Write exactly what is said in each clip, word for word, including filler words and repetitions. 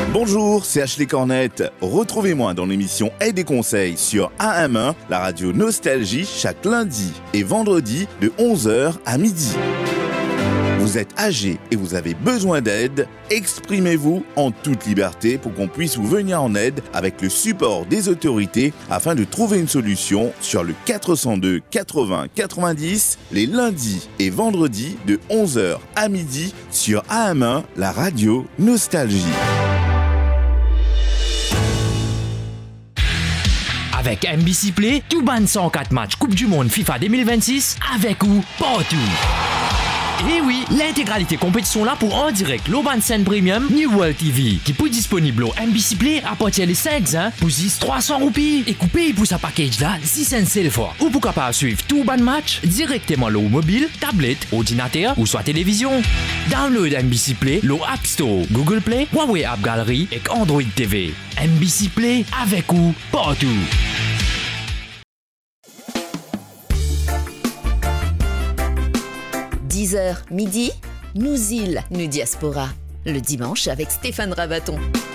Bonjour, c'est Ashley Cornette. Retrouvez-moi dans l'émission Aide et Conseils sur A M un, la radio Nostalgie, chaque lundi et vendredi de onze heures à midi. Vous êtes âgé et vous avez besoin d'aide, exprimez-vous en toute liberté pour qu'on puisse vous venir en aide avec le support des autorités afin de trouver une solution sur le quatre cent deux quatre-vingts quatre-vingt-dix les lundis et vendredis de onze heures à midi sur A M un, la radio Nostalgie. Avec M B C Play, tout ban cent quatre matchs Coupe du Monde FIFA deux mille vingt-six avec ou partout. Et oui, l'intégralité compétition là pour en direct l'Oban Scène Premium New World T V qui peut disponible au M B C Play à partir de cinq ans pour trois cents roupies et coupé pour sa package là six cents c'est le fois. Ou pourquoi pas suivre tout ban match directement le mobile, tablette, ordinateur ou soit télévision. Download M B C Play, le App Store, Google Play, Huawei App Gallery et Android T V. M B C Play avec ou partout. dix heures midi, nous îles, nous diaspora. Le dimanche avec Stéphane Ravaton.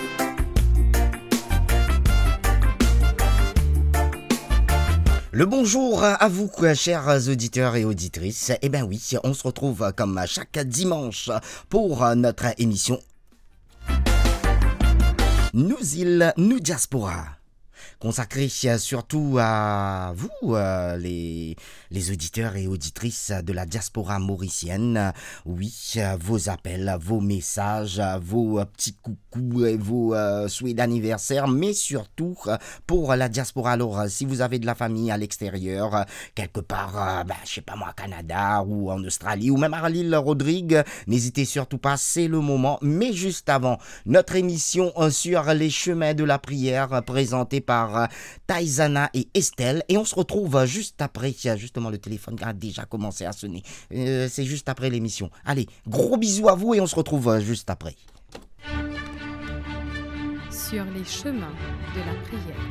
Le bonjour à vous, chers auditeurs et auditrices. Eh bien oui, on se retrouve comme chaque dimanche pour notre émission Nous îles, nous diaspora. Consacré surtout à vous, euh, les, les auditeurs et auditrices de la diaspora mauricienne. Oui, vos appels, vos messages, vos petits coucous et vos euh, souhaits d'anniversaire, mais surtout pour la diaspora. Alors, si vous avez de la famille à l'extérieur, quelque part, euh, bah, je sais pas moi, au Canada ou en Australie ou même à l'île Rodrigue, n'hésitez surtout pas, c'est le moment. Mais juste avant, notre émission sur les chemins de la prière présentée par Taïsana et Estelle, et on se retrouve juste après. Justement, le téléphone a déjà commencé à sonner. Euh, c'est juste après l'émission. Allez, gros bisous à vous et on se retrouve juste après. Sur les chemins de la prière.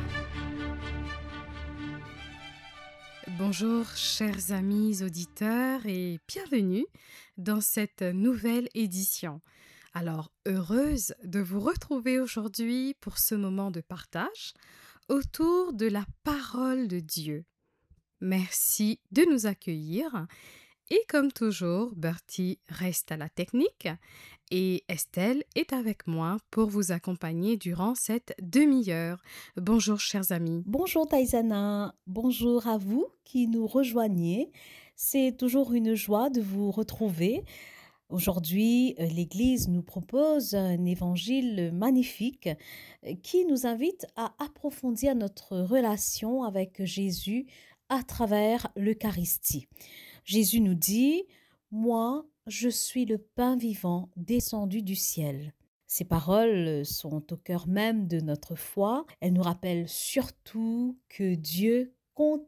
Bonjour chers amis auditeurs et bienvenue dans cette nouvelle édition. Alors, heureuse de vous retrouver aujourd'hui pour ce moment de partage autour de la parole de Dieu. Merci de nous accueillir et comme toujours, Bertie reste à la technique et Estelle est avec moi pour vous accompagner durant cette demi-heure. Bonjour chers amis. Bonjour Taïsana, bonjour à vous qui nous rejoignez. C'est toujours une joie de vous retrouver. Aujourd'hui, l'Église nous propose un évangile magnifique qui nous invite à approfondir notre relation avec Jésus à travers l'Eucharistie. Jésus nous dit « Moi, je suis le pain vivant descendu du ciel ». Ces paroles sont au cœur même de notre foi. Elles nous rappellent surtout que Dieu compte